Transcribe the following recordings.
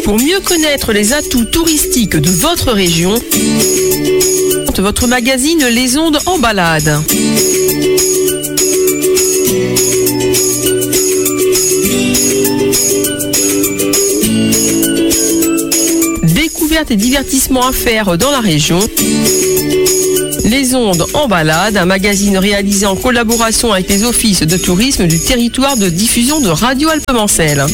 Pour mieux connaître les atouts touristiques de votre région, votre magazine Les Ondes en balade. Découvertes et divertissements à faire dans la région. Les Ondes en balade, un magazine réalisé en collaboration avec les offices de tourisme du territoire de diffusion de Radio Alpes-Mancelles.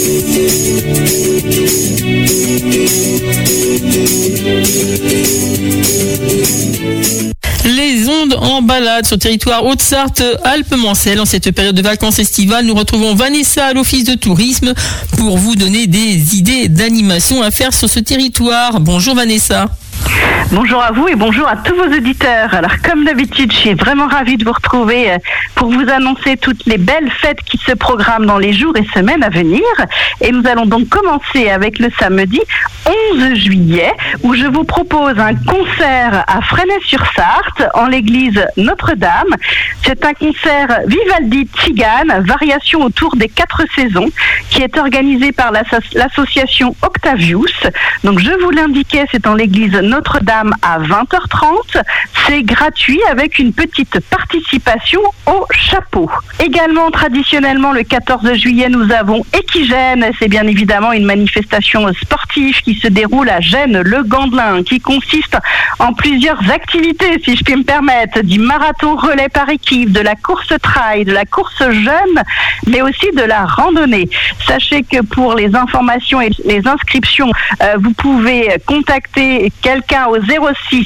Les Ondes en balade sur le territoire Haute-Sarthe, Alpes-Mancelles. En cette période de vacances estivales, nous retrouvons Vanessa à l'office de tourisme pour vous donner des idées d'animation à faire sur ce territoire. Bonjour Vanessa. Bonjour à vous et bonjour à tous vos auditeurs. Alors comme d'habitude, je suis vraiment ravie de vous retrouver pour vous annoncer toutes les belles fêtes qui se programment dans les jours et semaines à venir. Et nous allons donc commencer avec le samedi 11 juillet où je vous propose un concert à Fresnay-sur-Sarthe en l'église Notre-Dame. C'est un concert Vivaldi Tzigane, variation autour des 4 saisons, qui est organisé par l'association Octavius. Donc je vous l'indiquais, c'est en l'église Notre-Dame à 20h30. C'est gratuit avec une petite participation au chapeau. Également, traditionnellement, le 14 juillet, nous avons Équigène. C'est bien évidemment une manifestation sportive qui se déroule à Gênes-le-Gandelin, qui consiste en plusieurs activités, si je puis me permettre, du marathon relais par équipe, de la course trail, de la course jeune, mais aussi de la randonnée. Sachez que pour les informations et les inscriptions, vous pouvez contacter quelqu'un au 06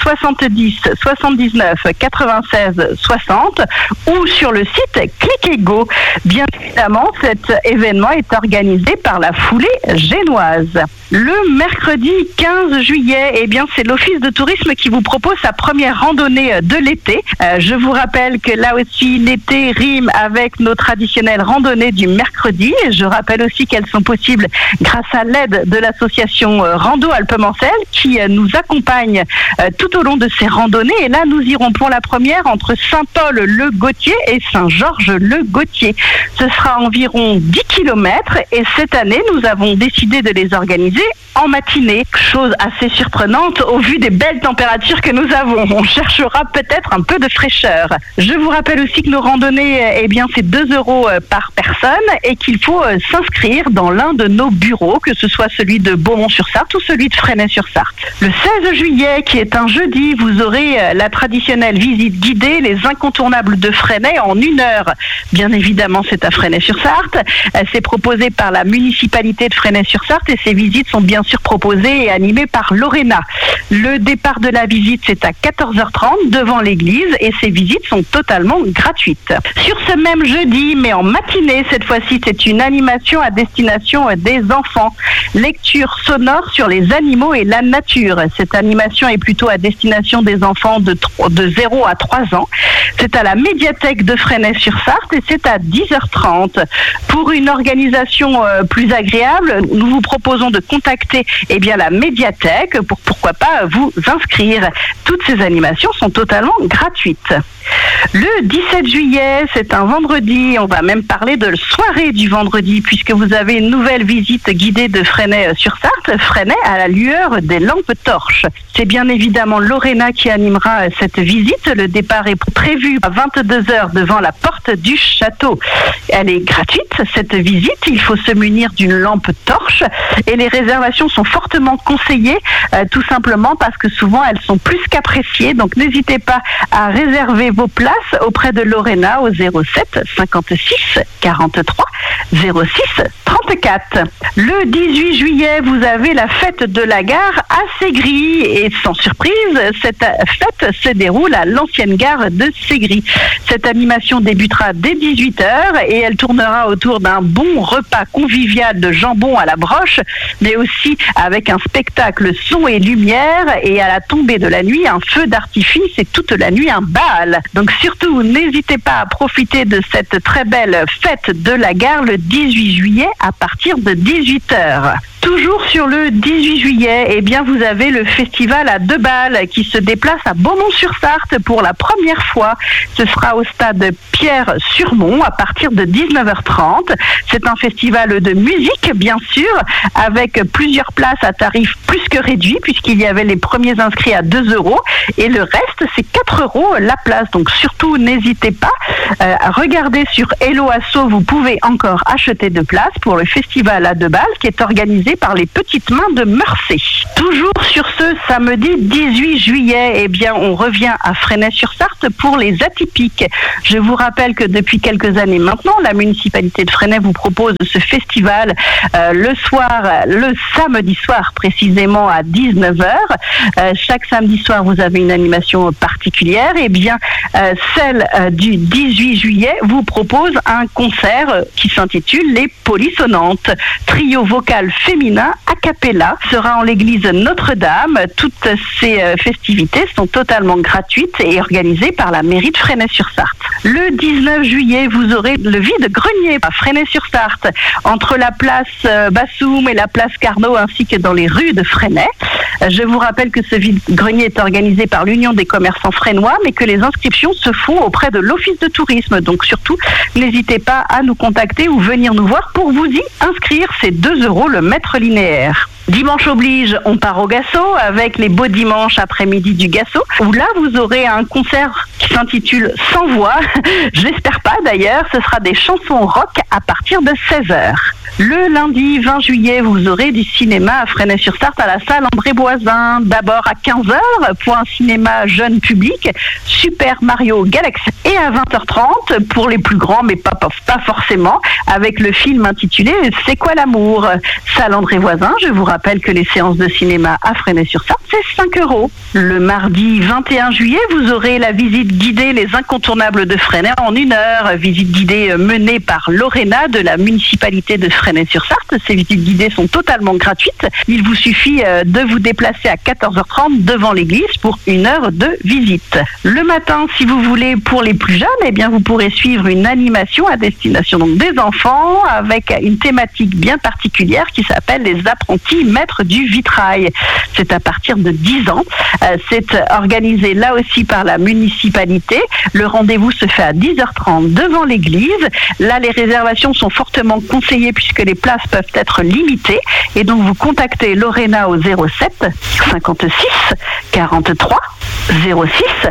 70 79 96 60 ou sur le site Click et Go. Bien évidemment, cet événement est organisé par la foulée génoise. Le mercredi 15 juillet, eh bien, c'est l'Office de tourisme qui vous propose sa première randonnée de l'été. Je vous rappelle que là aussi, l'été rime avec nos traditionnelles randonnées du mercredi. Je rappelle aussi qu'elles sont possibles grâce à l'aide de l'association Rando Alpes-Mancelles qui nous accompagne tout au long de ces randonnées. Et là, nous irons pour la première entre Saint-Paul-le-Gautier et Saint-Georges-le-Gautier. Ce sera environ 10 km et cette année, nous avons décidé de les organiser en matinée. Chose assez surprenante au vu des belles températures que nous avons. On cherchera peut-être un peu de fraîcheur. Je vous rappelle aussi que nos randonnées, eh bien, c'est 2 € par personne et qu'il faut s'inscrire dans l'un de nos bureaux, que ce soit celui de Beaumont-sur-Sarthe ou celui de Fresnay-sur-Sarthe. Le 16 juillet, qui est un jeudi, vous aurez la traditionnelle visite guidée, les incontournables de Fresnay en 1 heure. Bien évidemment, c'est à Fresnay-sur-Sarthe. C'est proposé par la municipalité de Fresnay-sur-Sarthe et ces visites sont bien sûr proposées et animées par Lorena. Le départ de la visite, c'est à 14h30 devant l'église et ces visites sont totalement gratuites. Sur ce même jeudi, mais en matinée, cette fois-ci, c'est une animation à destination des enfants. Lecture sonore sur les animaux et la nature. Cette animation est plutôt à destination des enfants de 0 à 3 ans. C'est à la médiathèque de Fresnay-sur-Sarthe et c'est à 10h30. Pour une organisation plus agréable, nous vous proposons de contacter la médiathèque pour pourquoi pas vous inscrire. Toutes ces animations sont totalement gratuites. Le 17 juillet, c'est un vendredi, on va même parler de soirée du vendredi puisque vous avez une nouvelle visite guidée de Fresnay-sur-Sarthe, Fresnay à la lueur des lampes torches. C'est bien évidemment Lorena qui animera cette visite. Le départ est prévu à 22h devant la porte du château. Elle est gratuite, cette visite. Il faut se munir d'une lampe torche et les réservations sont fortement conseillées, tout simplement parce que souvent elles sont plus qu'appréciées. Donc n'hésitez pas à réserver vos places auprès de Lorena au 07 56 43 06 34. Le 18 juillet, vous avez la fête de la gare à Ségris et sans surprise, cette fête se déroule à l'ancienne gare de Ségris. Cette animation débutera dès 18h et elle tournera autour d'un bon repas convivial de jambon à la broche, mais aussi avec un spectacle son et lumière et à la tombée de la nuit, un feu d'artifice et toute la nuit un bal. Donc surtout, n'hésitez pas à profiter de cette très belle fête de la gare le 18 juillet à partir de 18h. Toujours sur le 18 juillet, eh bien, vous avez le festival à 2 balles qui se déplace à Beaumont-sur-Sarthe pour la première fois. Ce sera au stade Pierre-Surmont à partir de 19h30. C'est un festival de musique, bien sûr, avec plusieurs places à tarif plus que réduit puisqu'il y avait les premiers inscrits à 2 € et le reste, c'est 4 € la place. Donc surtout, n'hésitez pas à regarder sur Hello Asso, vous pouvez encore acheter de places pour le festival à 2 balles qui est organisé par les Petites Mains de Meurcey. Toujours sur ce samedi 18 juillet, eh bien, on revient à Fresnay-sur-Sarthe pour les atypiques. Je vous rappelle que depuis quelques années maintenant, la municipalité de Fresnay vous propose ce festival le samedi soir précisément à 19h. Chaque samedi soir, vous avez une animation particulière. Eh bien, celle du 18 juillet vous propose un concert qui s'intitule Les Polissonnantes. Trio vocal féminin a cappella sera en l'église Notre-Dame. Toutes ces festivités sont totalement gratuites et organisées par la mairie de Fresnay-sur-Sarthe. Le 19 juillet, vous aurez le vide-grenier à Fresnay-sur-Sarthe, entre la place Bassoum et la place Carnot, ainsi que dans les rues de Fresnay. Je vous rappelle que ce vide-grenier est organisé par l'Union des commerçants fresnois, mais que les inscriptions se font auprès de l'Office de tourisme. Donc surtout, n'hésitez pas à nous contacter ou venir nous voir pour vous y inscrire. C'est 2 € le mètre linéaire. Dimanche oblige, on part au Gasso avec les beaux dimanches après-midi du Gasso, où là vous aurez un concert qui s'intitule Sans voix. J'espère pas d'ailleurs, ce sera des chansons rock à partir de 16h. Le lundi 20 juillet, vous aurez du cinéma à Fresnay-sur-Sarthe à la salle André Boisin. D'abord à 15h pour un cinéma jeune public, Super Mario Galaxy. Et à 20h30 pour les plus grands, mais pas forcément, avec le film intitulé C'est quoi l'amour ? Salle André Voisin, je vous rappelle que les séances de cinéma à Fresnay-sur-Sarthe, c'est 5 €. Le mardi 21 juillet, vous aurez la visite guidée Les Incontournables de Fresnay en 1 heure. Visite guidée menée par Lorena de la municipalité de Fresnay-sur-Sarthe. Ces visites guidées sont totalement gratuites. Il vous suffit de vous déplacer à 14h30 devant l'église pour 1 heure de visite. Le matin, si vous voulez, pour les plus jeunes, eh bien, vous pourrez suivre une animation à destination donc des enfants avec une thématique bien particulière qui s'appelle les apprentis maîtres du vitrail. C'est à partir de 10 ans. C'est organisé là aussi par la municipalité. Le rendez-vous se fait à 10h30 devant l'église. Là, les réservations sont fortement conseillées puisque les places peuvent être limitées. Et donc, vous contactez Lorena au 07 56 43 06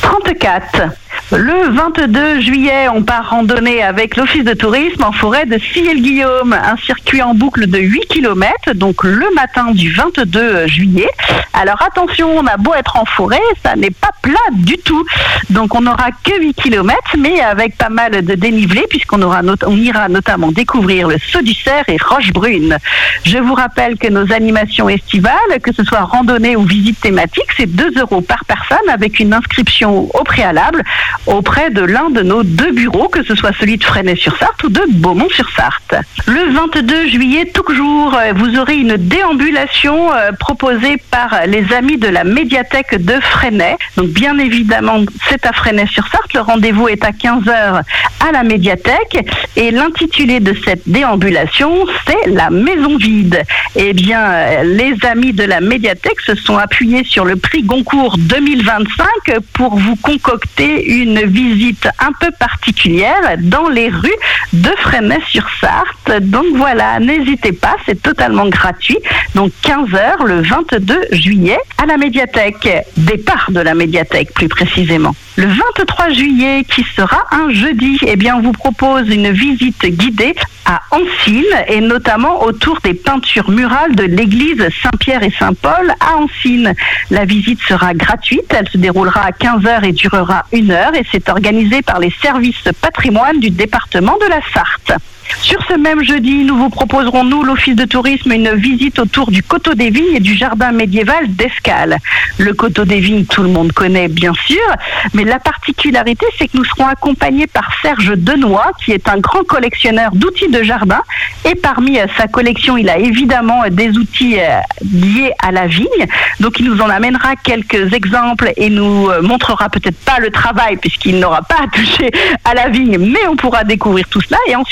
34. Le 22 juillet, on part randonner avec l'Office de tourisme en forêt de Sillé-le-Guillaume, un circuit en boucle de 8 km, donc le matin du 22 juillet. Alors attention, on a beau être en forêt, ça n'est pas plat du tout. Donc on n'aura que 8 km, mais avec pas mal de dénivelé, puisqu'on ira notamment découvrir le Saut du Cerf et Rochebrune. Je vous rappelle que nos animations estivales, que ce soit randonnée ou visite thématique, c'est 2 € par personne avec une inscription au préalable auprès de l'un de nos 2 bureaux, que ce soit celui de Fresnay-sur-Sarthe ou de Beaumont-sur-Sarthe. Le 22 juillet, toujours, vous aurez une déambulation proposée par les amis de la médiathèque de Fresnay. Donc bien évidemment, c'est à Fresnay-sur-Sarthe. Le rendez-vous est à 15h à la médiathèque. Et l'intitulé de cette déambulation, c'est la maison vide. Eh bien, les amis de la médiathèque se sont appuyés sur le prix Goncourt 2025 pour vous concocter une visite un peu particulière dans les rues de Fresnay-sur-Sarthe. Donc voilà, n'hésitez pas, c'est totalement gratuit. Donc 15h le 22 juillet à la médiathèque, départ de la médiathèque plus précisément. Le 23 juillet, qui sera un jeudi, eh bien, on vous propose une visite guidée à Ancines et notamment autour des peintures murales de l'église Saint-Pierre et Saint-Paul à Ancines. La visite sera gratuite, elle se déroulera à 15h et durera 1 heure et c'est organisé par les services patrimoine du département de la Sarthe. Sur ce même jeudi, nous vous proposerons, nous, l'Office de tourisme, une visite autour du Coteau des Vignes et du jardin médiéval d'Escales. Le Coteau des Vignes, tout le monde connaît, bien sûr, mais la particularité, c'est que nous serons accompagnés par Serge Denoy, qui est un grand collectionneur d'outils de jardin. Et parmi sa collection, il a évidemment des outils liés à la vigne. Donc, il nous en amènera quelques exemples et nous montrera peut-être pas le travail, puisqu'il n'aura pas à toucher à la vigne, mais on pourra découvrir tout cela. Et ensuite, on ira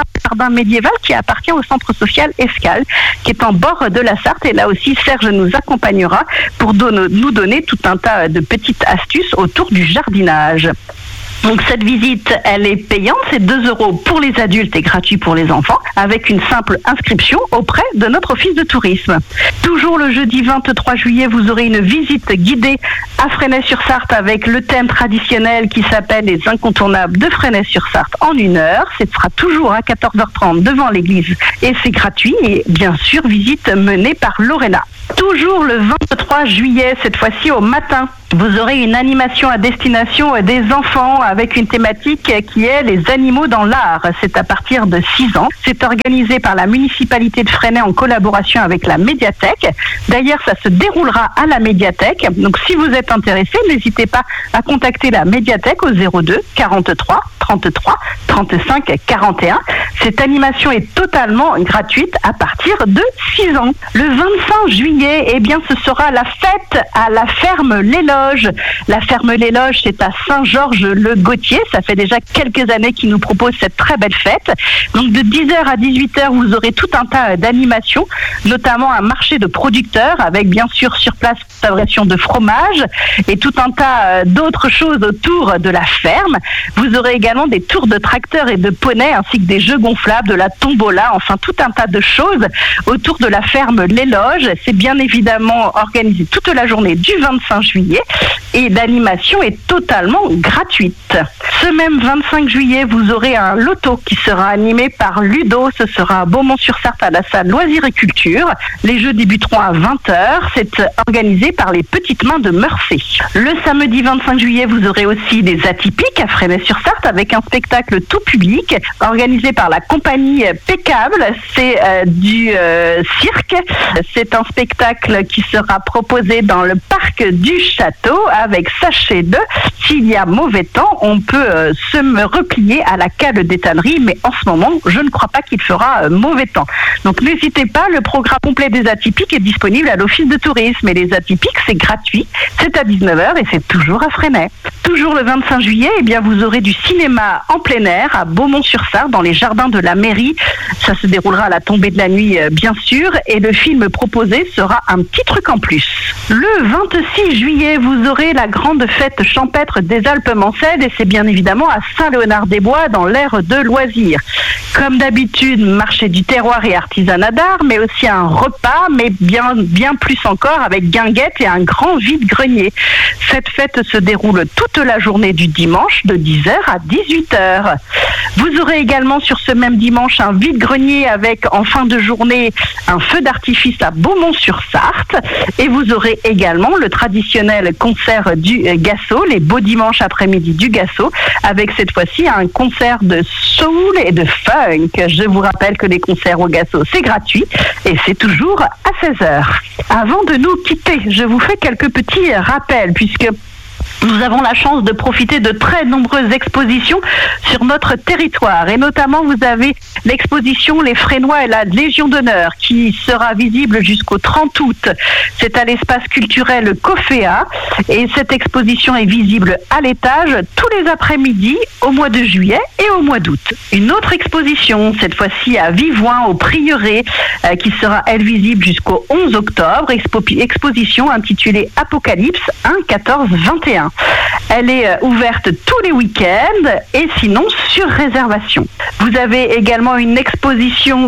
jardin médiéval qui appartient au centre social Escale, qui est en bord de la Sarthe. Et là aussi, Serge nous accompagnera pour nous donner tout un tas de petites astuces autour du jardinage. Donc cette visite, elle est payante, c'est 2 € pour les adultes et gratuit pour les enfants, avec une simple inscription auprès de notre office de tourisme. Toujours le jeudi 23 juillet, vous aurez une visite guidée à Fresnay-sur-Sarthe avec le thème traditionnel qui s'appelle les incontournables de Fresnay-sur-Sarthe en 1 heure. Ce sera toujours à 14h30 devant l'église et c'est gratuit et bien sûr visite menée par Lorena. Toujours le 23 juillet, cette fois-ci au matin, vous aurez une animation à destination des enfants avec une thématique qui est les animaux dans l'art. C'est à partir de 6 ans. C'est organisé par la municipalité de Fresnay en collaboration avec la médiathèque. D'ailleurs, ça se déroulera à la médiathèque. Donc, si vous êtes intéressé, n'hésitez pas à contacter la médiathèque au 02 43 33 35 41. Cette animation est totalement gratuite à partir de 6 ans. Le 25 juillet, eh bien, ce sera la fête à la ferme L'Éloge. La ferme L'Éloge, c'est à Saint-Georges-le-Gautier. Ça fait déjà quelques années qu'ils nous proposent cette très belle fête. Donc, de 10h à 18h, vous aurez tout un tas d'animations, notamment un marché de producteurs avec, bien sûr, sur place, fabrication de fromage et tout un tas d'autres choses autour de la ferme. Vous aurez également des tours de tracteurs et de poneys ainsi que des jeux gonflables, de la tombola, enfin tout un tas de choses autour de la ferme L'Éloge. C'est bien évidemment organisé toute la journée du 25 juillet et l'animation est totalement gratuite. Ce même 25 juillet, vous aurez un loto qui sera animé par Ludo. Ce sera à Beaumont-sur-Sarthe à la salle Loisirs et Culture. Les jeux débuteront à 20h. C'est organisé par les Petites Mains de Meursault. Le samedi 25 juillet, vous aurez aussi des atypiques à Fresnay-sur-Sarthe avec un spectacle tout public organisé par la compagnie Pécable. C'est du cirque. C'est un spectacle qui sera proposé dans le parc du château avec, sachez-le, s'il y a mauvais temps, on peut se replier à la cale des tanneries, mais en ce moment, je ne crois pas qu'il fera mauvais temps. Donc n'hésitez pas, le programme complet des atypiques est disponible à l'office de tourisme et les atypiques, c'est gratuit, c'est à 19h et c'est toujours à Fresnay. Toujours le 25 juillet, eh bien, vous aurez du cinéma en plein air à Beaumont-sur-Sarthe dans les jardins de la mairie. Ça se déroulera à la tombée de la nuit, bien sûr, et le film proposé sera Un petit truc en plus. Le 26 juillet, vous aurez la grande fête champêtre des Alpes-Mancelles et c'est bien évidemment à Saint-Léonard-des-Bois dans l'aire de loisirs. Comme d'habitude, marché du terroir et artisanat d'art, mais aussi un repas, mais bien plus encore avec guinguettes et un grand vide-grenier. Cette fête se déroule toute la journée du dimanche de 10h à 18h. Vous aurez également sur ce même dimanche un vide-grenier avec en fin de journée un feu d'artifice à Beaumont-sur-Sarthe et vous aurez également le traditionnel concert du Gasso, les beaux dimanches après-midi du Gasso, avec cette fois-ci un concert de soul et de funk. Je vous rappelle que les concerts au Gasso, c'est gratuit et c'est toujours à 16h. Avant de nous quitter, je vous fais quelques petits rappels puisque nous avons la chance de profiter de très nombreuses expositions sur notre territoire. Et notamment, vous avez l'exposition Les Fresnois et la Légion d'honneur qui sera visible jusqu'au 30 août. C'est à l'espace culturel Coféa. Et cette exposition est visible à l'étage tous les après-midi au mois de juillet et au mois d'août. Une autre exposition, cette fois-ci à Vivoin, au Prieuré, qui sera, elle, visible jusqu'au 11 octobre. Exposition intitulée Apocalypse 1, 14, 21. Elle est ouverte tous les week-ends et sinon sur réservation. Vous avez également une exposition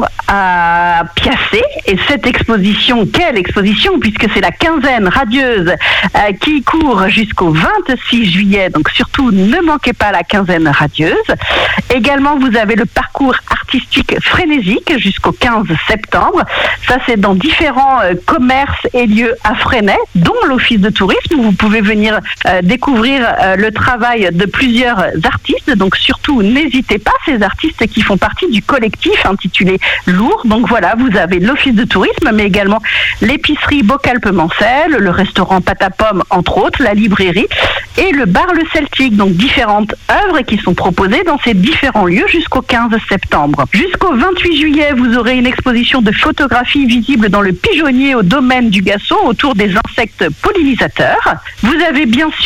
à Piacé et cette exposition, quelle exposition puisque c'est la quinzaine radieuse qui court jusqu'au 26 juillet, donc surtout ne manquez pas la quinzaine radieuse. Également vous avez le parcours artistique frénésique jusqu'au 15 septembre. Ça c'est dans différents commerces et lieux à Fresnay, dont l'office de tourisme où vous pouvez venir découvrir le travail de plusieurs artistes. Donc surtout, n'hésitez pas, ces artistes qui font partie du collectif intitulé Lourd. Donc voilà, vous avez l'office de tourisme, mais également l'épicerie Bocalpe-Mancelles, le restaurant Pâte à Pomme, entre autres, la librairie et le bar Le Celtique. Donc différentes œuvres qui sont proposées dans ces différents lieux jusqu'au 15 septembre. Jusqu'au 28 juillet, vous aurez une exposition de photographie visible dans le pigeonnier au domaine du Gasso autour des insectes pollinisateurs. Vous avez bien sûr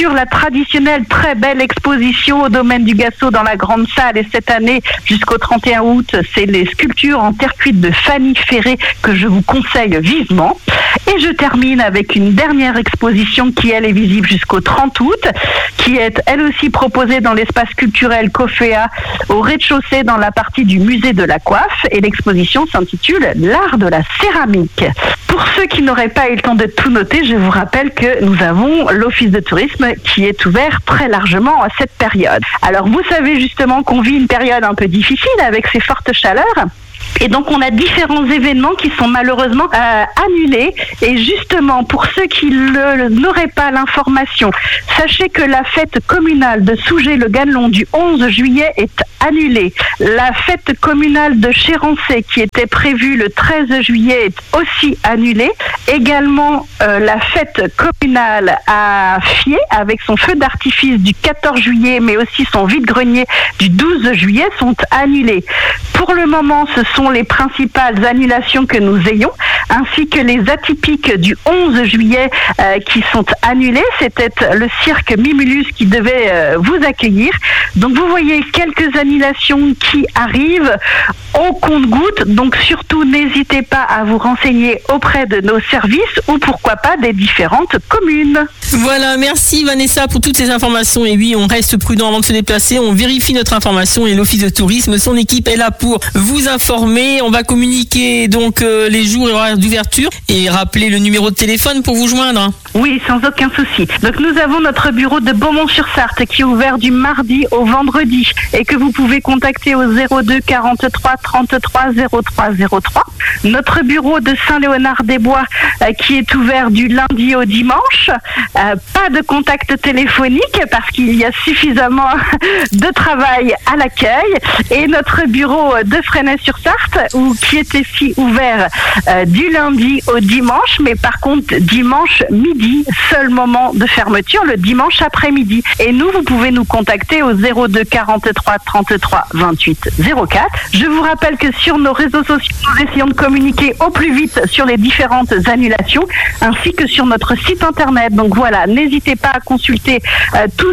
sûr la traditionnelle très belle exposition au domaine du Gassot dans la grande salle. Et cette année, jusqu'au 31 août, c'est les sculptures en terre cuite de Fanny Ferré que je vous conseille vivement. Et je termine avec une dernière exposition qui, elle, est visible jusqu'au 30 août, qui est, elle aussi, proposée dans l'espace culturel Cofea au rez-de-chaussée dans la partie du musée de la coiffe. Et l'exposition s'intitule « L'art de la céramique ». Pour ceux qui n'auraient pas eu le temps de tout noter, je vous rappelle que nous avons l'Office de tourisme qui est ouvert très largement à cette période. Alors, vous savez justement qu'on vit une période un peu difficile avec ces fortes chaleurs. Et donc, on a différents événements qui sont malheureusement annulés. Et justement, pour ceux qui n'auraient pas l'information, sachez que la fête communale de Sougé-le-Ganelon du 11 juillet est annulée. La fête communale de Chérancé, qui était prévue le 13 juillet, est aussi annulée. Également, la fête communale à Fier, avec son feu d'artifice du 14 juillet, mais aussi son vide-grenier du 12 juillet, sont annulés. Pour le moment, ce sont les principales annulations que nous ayons, ainsi que les atypiques du 11 juillet qui sont annulés. C'était le cirque Mimulus qui devait vous accueillir. Donc vous voyez quelques annulations qui arrivent au compte-gouttes. Donc surtout, n'hésitez pas à vous renseigner auprès de nos services ou pourquoi pas des différentes communes. Voilà, merci Vanessa pour toutes ces informations. Et oui, on reste prudent avant de se déplacer, on vérifie notre information et l'Office de tourisme, son équipe est là pour vous informer. On va communiquer donc les jours et horaires d'ouverture et rappeler le numéro de téléphone pour vous joindre. Oui, sans aucun souci. Donc nous avons notre bureau de Beaumont-sur-Sarthe qui est ouvert du mardi au vendredi et que vous pouvez contacter au 02 43 33 03 03. Notre bureau de Saint-Léonard-des-Bois qui est ouvert du lundi au dimanche. Pas de contact téléphonique parce qu'il y a suffisamment de travail à l'accueil. Et notre bureau de Fresnay-sur-Sarthe qui est ici ouvert du lundi au dimanche, mais par contre dimanche midi, seul moment de fermeture, le dimanche après-midi. Et nous, vous pouvez nous contacter au 02 43 33 28 04. Je vous rappelle que sur nos réseaux sociaux, nous essayons de communiquer au plus vite sur les différentes annulations, ainsi que sur notre site internet. Donc voilà, n'hésitez pas à consulter tous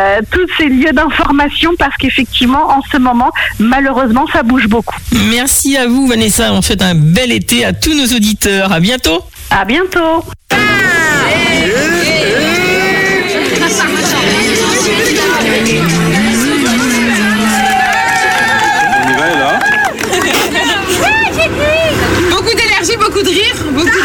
ces lieux d'information parce qu'effectivement, en ce moment, malheureusement, ça bouge beaucoup. Merci à vous Vanessa, on souhaite un bel été à tous nos auditeurs. À bientôt. À bientôt. Beaucoup d'énergie, beaucoup de rire, beaucoup